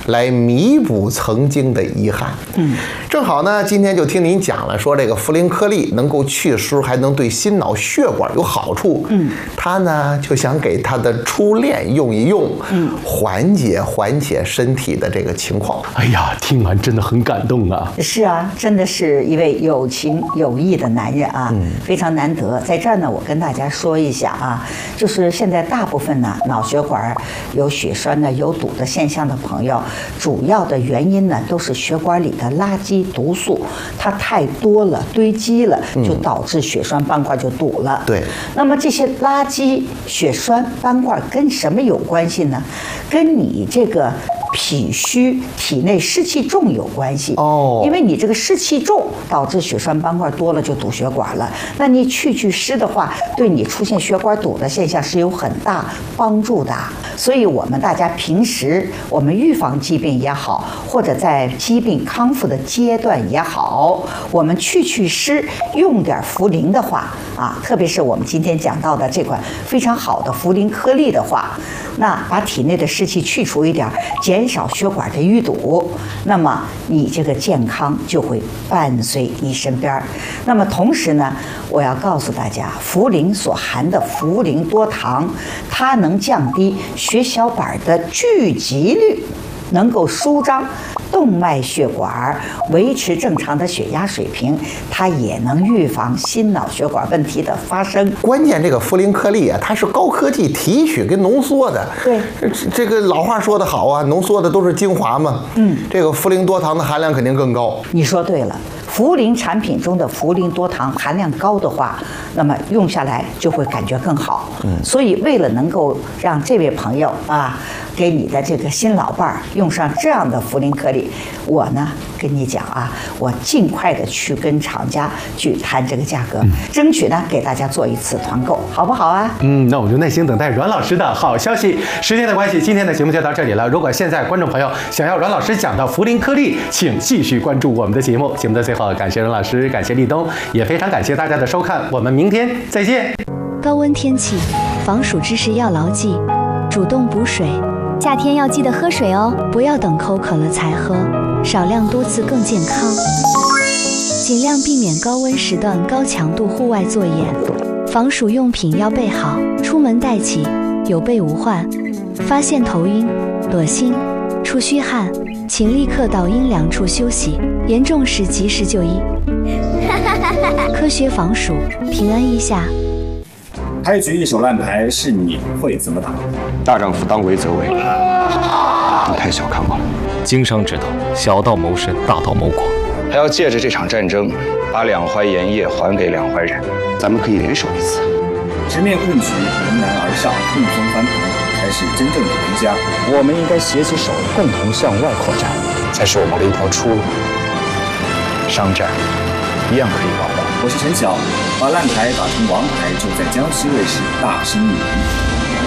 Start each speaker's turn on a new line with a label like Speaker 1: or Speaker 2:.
Speaker 1: 来弥补曾经的遗憾。正好呢，今天就听您讲了，说这个茯苓颗粒能够祛湿，还能对心脑血管有好处。他呢就想给他的初恋用一用，缓解身体的这个情况。
Speaker 2: 哎呀，听完真的很感动啊！
Speaker 3: 是啊，真的是一位有情有义的男人啊，非常难得。在这儿呢，我跟大家说一下啊，就是现在大部分呢脑血管有血栓呢、有堵的现象的朋友，主要的原因呢都是血管里的垃圾毒素它太多了，堆积了，就导致血栓斑块就堵了。
Speaker 1: 对，
Speaker 3: 那么这些垃圾血栓斑块跟什么有关系呢？跟你这个脾虚、体内湿气重有关系哦。因为你这个湿气重，导致血栓斑块多了，就堵血管了。那你祛湿的话，对你出现血管堵的现象是有很大帮助的。所以我们大家平时我们预防疾病也好，或者在疾病康复的阶段也好，我们祛湿用点茯苓的话啊，特别是我们今天讲到的这款非常好的茯苓颗粒的话，那把体内的湿气去除一点，减少血管的淤堵，那么你这个健康就会伴随你身边。那么同时呢，我要告诉大家，茯苓所含的茯苓多糖，它能降低血小板的聚集率，能够舒张动脉血管，维持正常的血压水平，它也能预防心脑血管问题的发生。
Speaker 1: 关键这个茯苓颗粒啊，它是高科技提取跟浓缩的。
Speaker 3: 对，
Speaker 1: 这个老话说得好啊，浓缩的都是精华嘛。这个茯苓多糖的含量肯定更高。
Speaker 3: 你说对了。茯苓产品中的茯苓多糖含量高的话，那么用下来就会感觉更好。所以为了能够让这位朋友啊，给你的这个新老伴儿用上这样的茯苓颗粒，我呢跟你讲啊，我尽快的去跟厂家去谈这个价格，争取呢给大家做一次团购，好不好啊？
Speaker 2: 那我就耐心等待阮老师的好消息。时间的关系，今天的节目就到这里了。如果现在观众朋友想要阮老师讲的茯苓颗粒，请继续关注我们的节目。节目的最后，感谢阮老师，感谢立冬，也非常感谢大家的收看，我们明天再见。
Speaker 4: 高温天气，防暑知识要牢记：主动补水，夏天要记得喝水哦，不要等口渴了才喝，少量多次更健康。尽量避免高温时段高强度户外作业，防暑用品要备好，出门带齐，有备无患。发现头晕、恶心、出虚汗，请立刻到阴凉处休息，严重时及时就医。科学防暑，平安一下。
Speaker 5: 开局一手烂牌，是你会怎么打？
Speaker 6: 大丈夫当为则为，你太小看我了。
Speaker 7: 经商之道，小到谋生，大到谋国。
Speaker 6: 还要借着这场战争，把两淮盐业还给两淮人。咱们可以联手一次。
Speaker 5: 直面困局，迎难而上，逆风翻盘，才是真正的赢家。我们应该携起手，共同向外扩展，
Speaker 6: 才是我们的一条出路。商战一样可以保护。
Speaker 5: 我是陈晓，把烂牌打成王牌，就在江西卫视大声语。